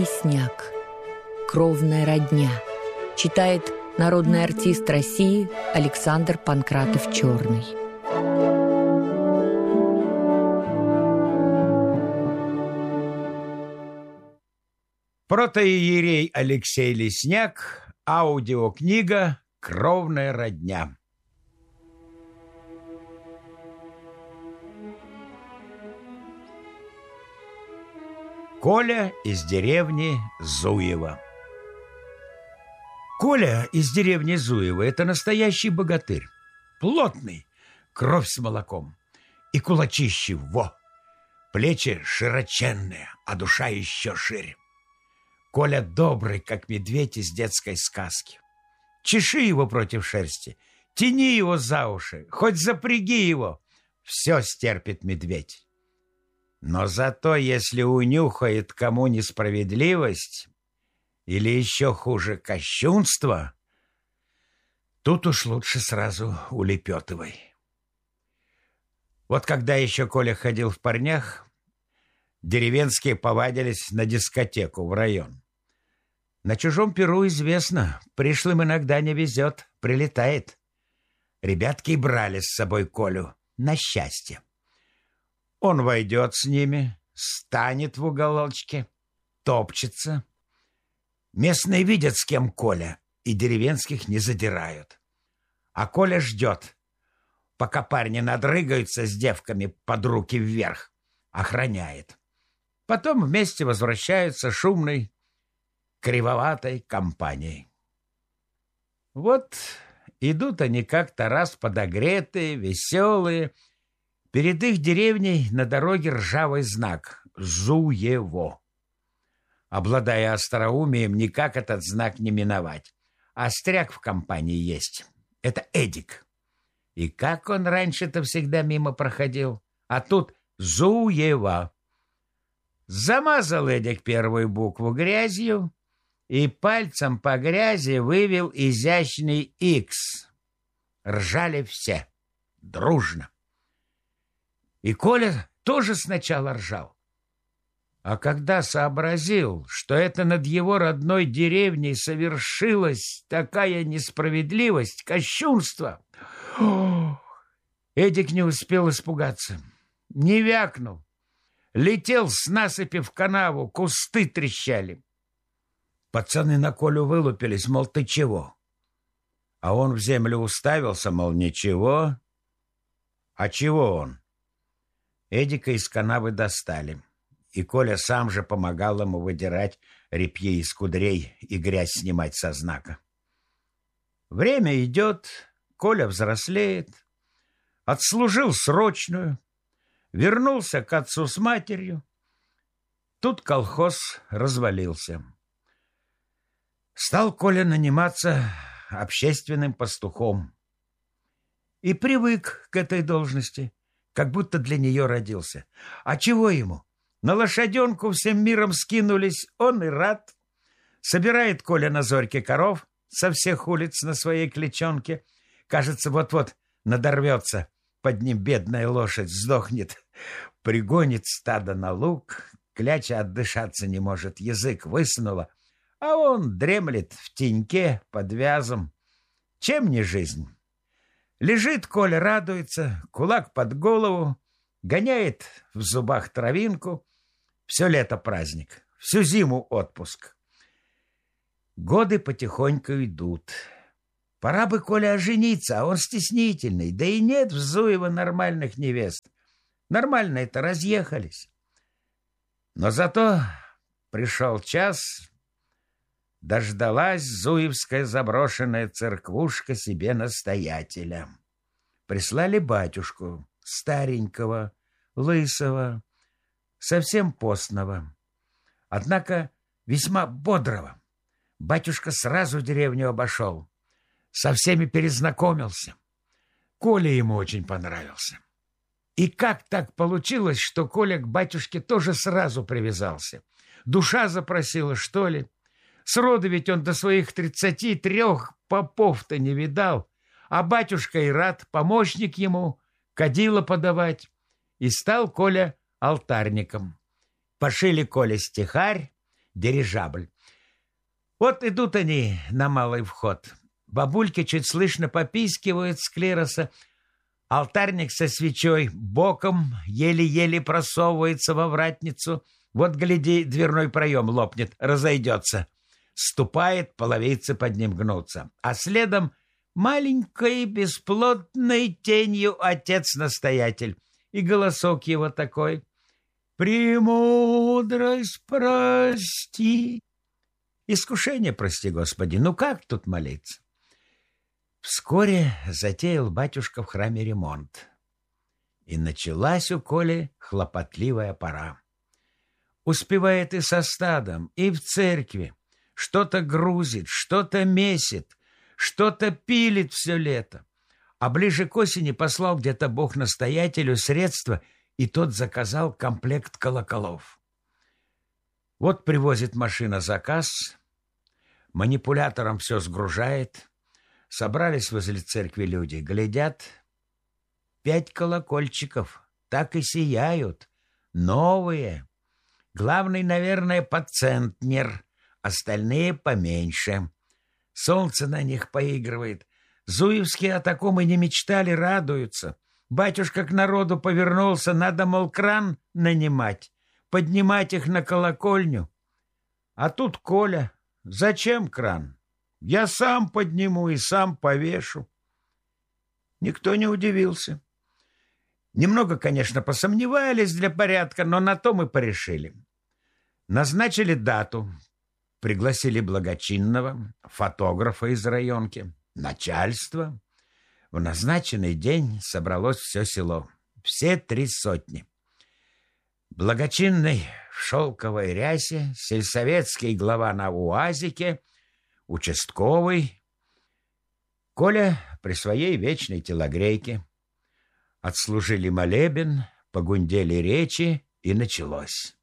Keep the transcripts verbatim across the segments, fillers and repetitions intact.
Снег. Кровная родня. Читает народный артист России Александр Панкратов-Черный. Протоиерей Алексей Лесняк. Аудиокнига «Кровная родня». Коля из деревни Зуева. Коля из деревни Зуева – это настоящий богатырь. Плотный, кровь с молоком. И кулачище во. Плечи широченные, а душа еще шире. Коля добрый, как медведь из детской сказки. Чеши его против шерсти, тяни его за уши, хоть запряги его. Все стерпит медведь. Но зато, если унюхает кому несправедливость или еще хуже кощунство, тут уж лучше сразу улепетывай. Вот когда еще Коля ходил в парнях, деревенские повадились на дискотеку в район. На чужом перу известно, пришлым иногда не везет, прилетает. Ребятки брали с собой Колю на счастье. Он войдет с ними, станет в уголочке, топчется. Местные видят, с кем Коля, и деревенских не задирают. А Коля ждет, пока парни надрыгаются с девками под руки вверх, охраняет. Потом вместе возвращаются шумной, кривоватой компанией. Вот идут они как-то раз подогретые, веселые. Перед их деревней на дороге ржавый знак «Зуево». Обладая остроумием, никак этот знак не миновать. Остряк в компании есть. Это Эдик. И как он раньше-то всегда мимо проходил. А тут «Зуево». Замазал Эдик первую букву грязью и пальцем по грязи вывел изящный «Икс». Ржали все. Дружно. И Коля тоже сначала ржал. А когда сообразил, что это над его родной деревней совершилась такая несправедливость, кощунство, Эдик не успел испугаться, не вякнул. Летел с насыпи в канаву, кусты трещали. Пацаны на Колю вылупились, мол, ты чего? А он в землю уставился, мол, ничего. А чего он? Эдика из канавы достали, и Коля сам же помогал ему выдирать репьи из кудрей и грязь снимать со знака. Время идет, Коля взрослеет, отслужил срочную, вернулся к отцу с матерью. Тут колхоз развалился. Стал Коля наниматься общественным пастухом и привык к этой должности, как будто для нее родился. А чего ему? На лошаденку всем миром скинулись, он и рад. Собирает Коля на зорьке коров со всех улиц на своей клячонке. Кажется, вот-вот надорвется, под ним бедная лошадь сдохнет. Пригонит стадо на луг, кляча отдышаться не может, язык высунула, а он дремлет в теньке под вязом. Чем не жизнь? Лежит Коля, радуется, кулак под голову, гоняет в зубах травинку. Все лето праздник, всю зиму отпуск. Годы потихоньку идут. Пора бы Коля ожениться, а он стеснительный. Да и нет в Зуево нормальных невест. Нормальные-то разъехались. Но зато пришел час, дождалась зуевская заброшенная церквушка себе настоятеля. Прислали батюшку, старенького, лысого, совсем постного, однако весьма бодрого. Батюшка сразу деревню обошел, со всеми перезнакомился. Коля ему очень понравился. И как так получилось, что Коля к батюшке тоже сразу привязался? Душа запросила, что ли? Сроду ведь он до своих тридцати трех попов-то не видал, а батюшка и рад, помощник ему, кадила подавать. И стал Коля алтарником. Пошили Коле стихарь, дирижабль. Вот идут они на малый вход. Бабульки чуть слышно попискивают с клироса. Алтарник со свечой боком еле-еле просовывается во вратницу. Вот, гляди, дверной проем лопнет, разойдется. Ступает, половицы под ним гнутся. А следом маленькой бесплотной тенью отец-настоятель. И голосок его такой: «Премудрость прости». Искушение, прости, Господи, ну как тут молиться? Вскоре затеял батюшка в храме ремонт. И началась у Коли хлопотливая пора. Успевает и со стадом, и в церкви. Что-то грузит, что-то месит, что-то пилит все лето. А ближе к осени послал где-то Бог настоятелю средства, и тот заказал комплект колоколов. Вот привозит машина заказ, манипулятором все сгружает. Собрались возле церкви люди, глядят, пять колокольчиков так и сияют, новые. Главный, наверное, поцентнер, остальные поменьше. Солнце на них поигрывает. Зуевские о таком и не мечтали, радуются. Батюшка к народу повернулся, надо, мол, кран нанимать, поднимать их на колокольню. А тут Коля: «Зачем кран? Я сам подниму и сам повешу». Никто не удивился. Немного, конечно, посомневались для порядка, но на то мы порешили. Назначили дату, пригласили благочинного, фотографа из районки, начальство. В назначенный день собралось все село, все три сотни. Благочинный в шелковой рясе, сельсоветский глава на уазике, участковый, Коля при своей вечной телогрейке. Отслужили молебен, погундели речи, и началось.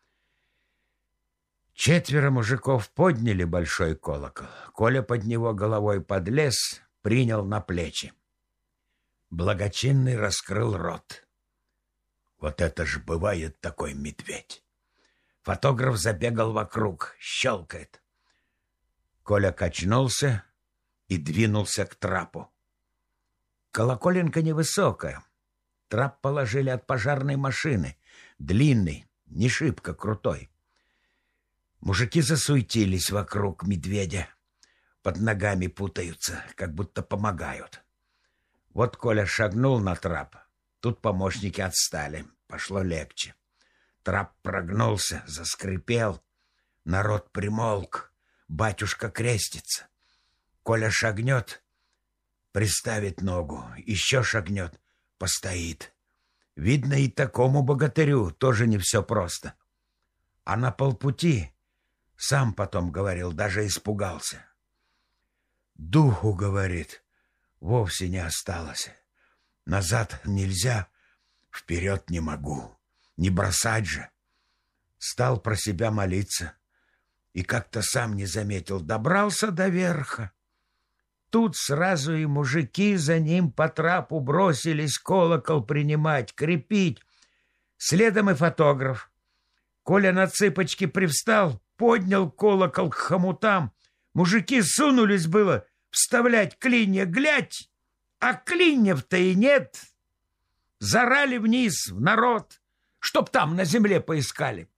Четверо мужиков подняли большой колокол. Коля под него головой подлез, принял на плечи. Благочинный раскрыл рот. Вот это ж бывает такой медведь. Фотограф забегал вокруг, щелкает. Коля качнулся и двинулся к трапу. Колоколенка невысокая. Трап положили от пожарной машины. Длинный, не шибко крутой. Мужики засуетились вокруг медведя. Под ногами путаются, как будто помогают. Вот Коля шагнул на трап. Тут помощники отстали. Пошло легче. Трап прогнулся, заскрипел. Народ примолк. Батюшка крестится. Коля шагнет, приставит ногу. Еще шагнет, постоит. Видно, и такому богатырю тоже не все просто. А на полпути, сам потом говорил, даже испугался. Духу, говорит, вовсе не осталось. Назад нельзя, вперед не могу. Не бросать же. Стал про себя молиться. И как-то сам не заметил, добрался до верха. Тут сразу и мужики за ним по трапу бросились колокол принимать, крепить. Следом и фотограф. Коля на цыпочки привстал, поднял колокол к хомутам. Мужики сунулись было вставлять клинья, глядь, а клиньев-то и нет. Зарали вниз в народ, чтоб там на земле поискали.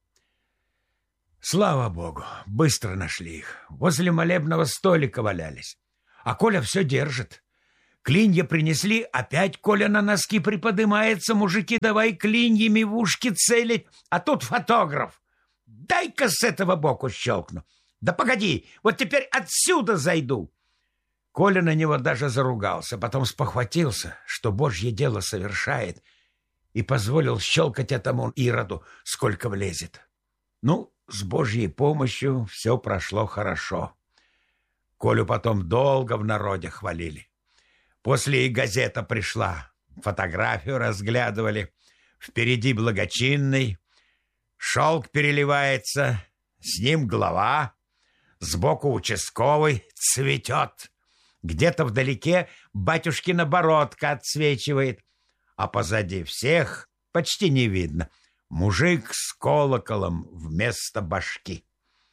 Слава богу, быстро нашли их. Возле молебного столика валялись. А Коля все держит. Клинья принесли, опять Коля на носки приподымается. Мужики, давай клиньями в ушки целить. А тут фотограф. Дай-ка с этого боку щелкну. Да погоди, вот теперь отсюда зайду. Коля на него даже заругался, потом спохватился, что Божье дело совершает, и позволил щелкать этому ироду, сколько влезет. Ну, с Божьей помощью все прошло хорошо. Колю потом долго в народе хвалили. После и газета пришла, фотографию разглядывали. Впереди благочинный, шелк переливается, с ним глава, сбоку участковый цветет. Где-то вдалеке батюшкина бородка отсвечивает, а позади всех почти не видно мужик с колоколом вместо башки.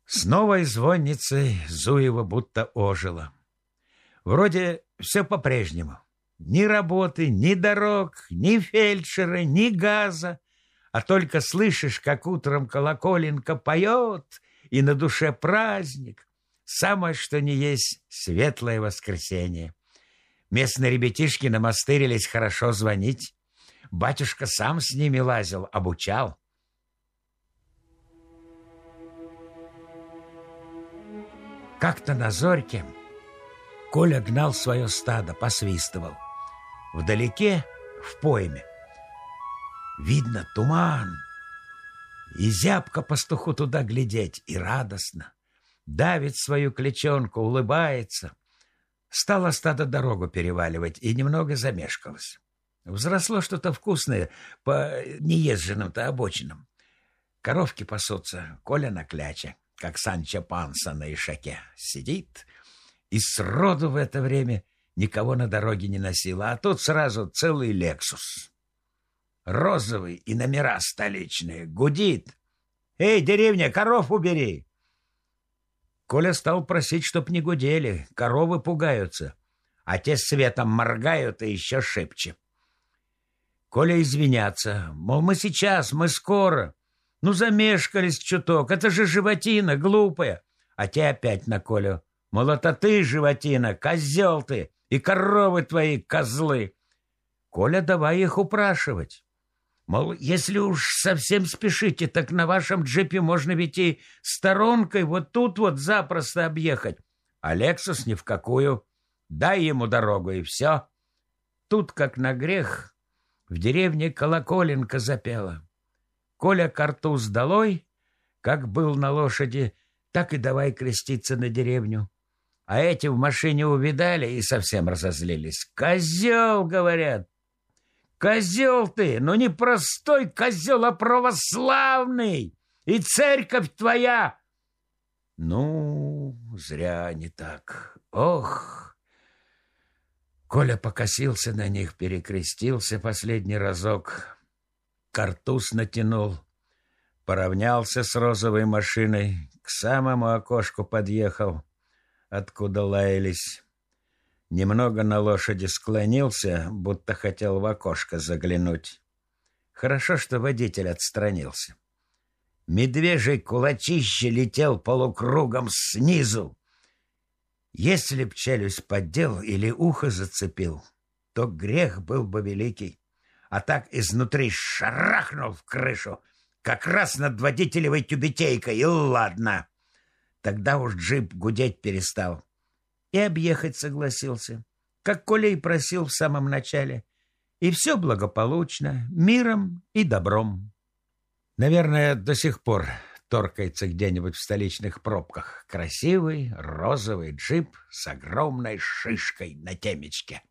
С новой звонницей Зуева будто ожила. Вроде все по-прежнему. Ни работы, ни дорог, ни фельдшера, ни газа. А только слышишь, как утром колоколенка поет, и на душе праздник. Самое что ни есть светлое воскресенье. Местные ребятишки намастырились хорошо звонить. Батюшка сам с ними лазил, обучал. Как-то на зорьке Коля гнал свое стадо, посвистывал. Вдалеке, в пойме, видно туман. И зябко пастуху туда глядеть, и радостно. Давит свою клячонку, улыбается. Стало стадо дорогу переваливать, и немного замешкалось. Взросло что-то вкусное по неезженным-то обочинам. Коровки пасутся, Коля на кляче, как Санчо Панса на ишаке. Сидит, и сроду в это время никого на дороге не носило, а тут сразу целый «Лексус». Розовый и номера столичные, гудит. «Эй, деревня, коров убери!» Коля стал просить, чтоб не гудели, коровы пугаются, а те светом моргают и еще шепче. Коля извиняться, мол, мы сейчас, мы скоро. Ну, замешкались чуток, это же животина глупая. А те опять на Колю, мол, это ты, животина, козел ты, и коровы твои козлы. Коля давай их упрашивать. Мол, если уж совсем спешите, так на вашем джипе можно ведь и сторонкой вот тут вот запросто объехать. А «Лексус» ни в какую. Дай ему дорогу, и все. Тут, как на грех, в деревне колоколенка запела. Коля картуз долой, как был на лошади, так и давай креститься на деревню. А эти в машине увидали и совсем разозлились. «Козел!» — говорят. «Козел ты, но не простой козел, а православный! И церковь твоя!» Ну, зря не так. Ох! Коля покосился на них, перекрестился последний разок, картуз натянул, поравнялся с розовой машиной, к самому окошку подъехал, откуда лаялись. Немного на лошади склонился, будто хотел в окошко заглянуть. Хорошо, что водитель отстранился. Медвежий кулачище летел полукругом снизу. Если б челюсть поддел или ухо зацепил, то грех был бы великий. А так изнутри шарахнул в крышу, как раз над водителевой тюбетейкой, и ладно. Тогда уж джип гудеть перестал. И объехать согласился, как Коля и просил в самом начале. И все благополучно, миром и добром. Наверное, до сих пор торкается где-нибудь в столичных пробках красивый розовый джип с огромной шишкой на темечке.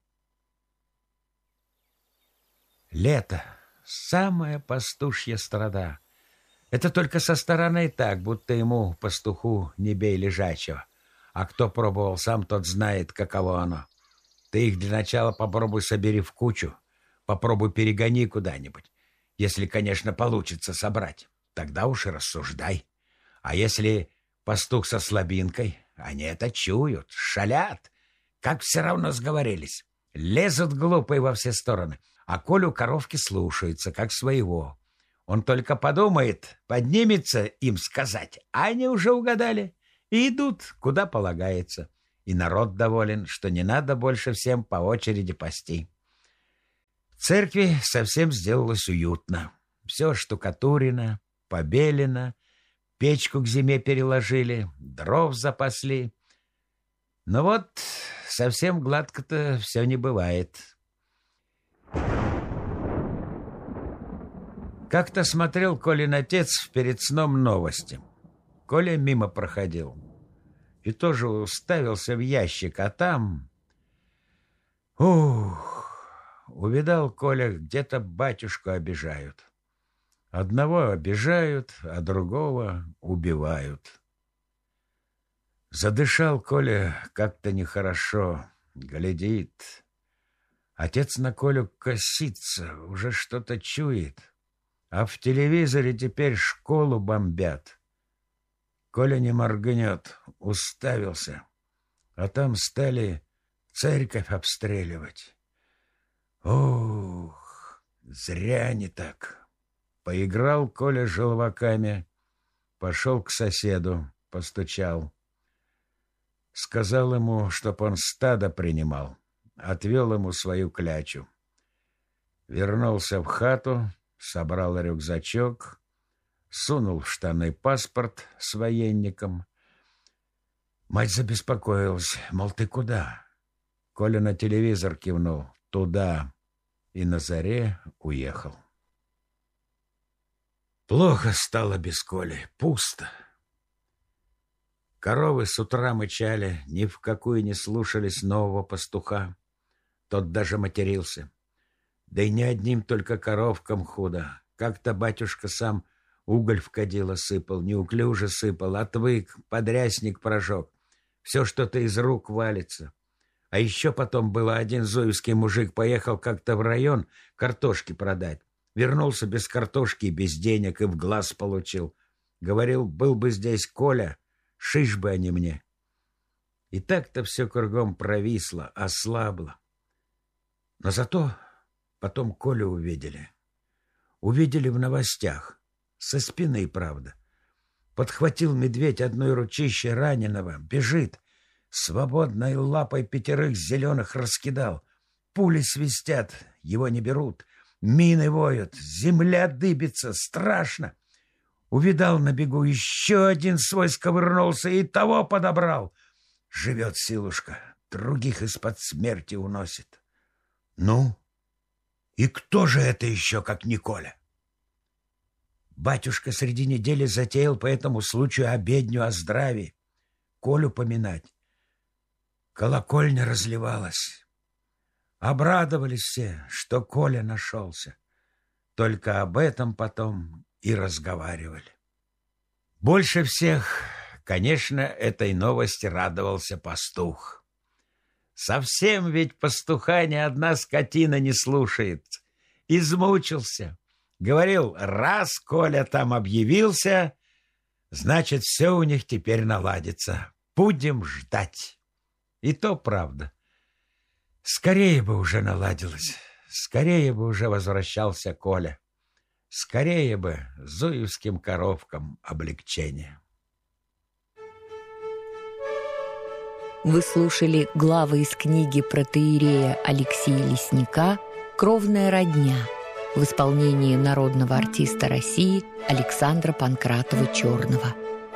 Лето — самая пастушья страда. Это только со стороны так, будто ему, пастуху, не бей лежачего. А кто пробовал сам, тот знает, каково оно. Ты их для начала попробуй собери в кучу, попробуй перегони куда-нибудь. Если, конечно, получится собрать, тогда уж и рассуждай. А если пастух со слабинкой, они это чуют, шалят, как все равно сговорились. Лезут глупые во все стороны, а Колю коровки слушаются, как своего. Он только подумает, поднимется им сказать, а они уже угадали. И идут, куда полагается. И народ доволен, что не надо больше всем по очереди пасти. В церкви совсем сделалось уютно. Все штукатурено, побелено, печку к зиме переложили, дров запасли. Но вот совсем гладко-то все не бывает. Как-то смотрел Колин отец перед сном новости. Коля мимо проходил и тоже уставился в ящик, а там... Ух! Увидал Коля, где-то батюшку обижают. Одного обижают, а другого убивают. Задышал Коля как-то нехорошо, глядит. Отец на Колю косится, уже что-то чует. А в телевизоре теперь школу бомбят. Коля не моргнет, уставился. А там стали церковь обстреливать. Ух, зря не так. Поиграл Коля желваками, пошел к соседу, постучал. Сказал ему, чтоб он стадо принимал, отвел ему свою клячу. Вернулся в хату, собрал рюкзачок, сунул в штаны паспорт с военником. Мать забеспокоилась, мол, ты куда? Коля на телевизор кивнул, туда, и на заре уехал. Плохо стало без Коли, пусто. Коровы с утра мычали, ни в какую не слушались нового пастуха. Тот даже матерился. Да и не одним только коровкам худо. Как-то батюшка сам уголь в кадило сыпал, неуклюже сыпал, отвык, подрясник прожег. Все что-то из рук валится. А еще потом было один зуевский мужик поехал как-то в район картошки продать. Вернулся без картошки и без денег, и в глаз получил. Говорил, был бы здесь Коля, шиш бы они мне. И так-то все кругом провисло, ослабло. Но зато потом Колю увидели. Увидели в новостях. Со спины, правда. Подхватил медведь одной ручищей раненого. Бежит. Свободной лапой пятерых зеленых раскидал. Пули свистят. Его не берут. Мины воют. Земля дыбится. Страшно. Увидал на бегу. Еще один свой сковырнулся и того подобрал. Живет силушка. Других из-под смерти уносит. Ну? И кто же это еще, как не Коля? Батюшка среди недели затеял по этому случаю обедню о здравии. Колю поминать. Колокольня разливалась. Обрадовались все, что Коля нашелся. Только об этом потом и разговаривали. Больше всех, конечно, этой новости радовался пастух. Совсем ведь пастуха ни одна скотина не слушает. Измучился. Говорил, раз Коля там объявился, значит, все у них теперь наладится. Будем ждать. И то правда. Скорее бы уже наладилось. Скорее бы уже возвращался Коля. Скорее бы зуевским коровкам облегчение. Вы слушали главы из книги протоиерея Алексея Лесника «Кровная родня» в исполнении народного артиста России Александра Панкратова-Черного.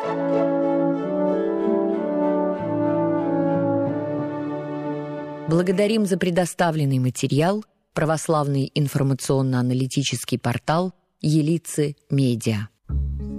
Благодарим за предоставленный материал православный информационно-аналитический портал «Елицы Медиа».